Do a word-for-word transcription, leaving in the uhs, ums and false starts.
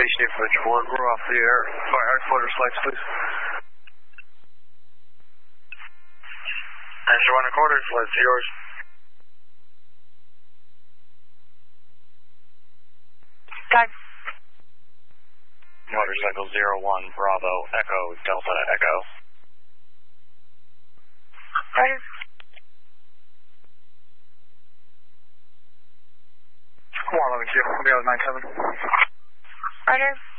Station eight Bridgeport, we're off the air. Fire headquarters flights, please. Answer one and quarter, flights yours. Got Motorcycle zero one, Bravo, Echo, Delta, Echo. Roger. one eleven Q, I'll be out at nine seven. Roger.